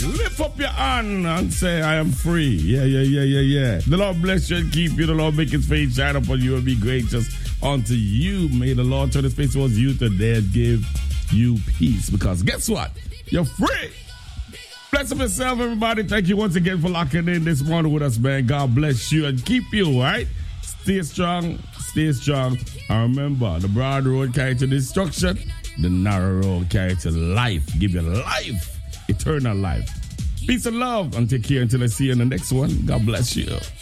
Lift up your hand and say, I am free. Yeah. The Lord bless you and keep you. The Lord make his face shine upon you and be gracious unto you. May the Lord turn his face towards you today and give you peace. Because guess what? You're free. Bless up yourself, everybody. Thank you once again for locking in this morning with us, man. God bless you and keep you, all right? Stay strong. And remember, the broad road carry to destruction. The narrow road carry to life. Give you life. Eternal life. Peace and love. And take care until I see you in the next one. God bless you.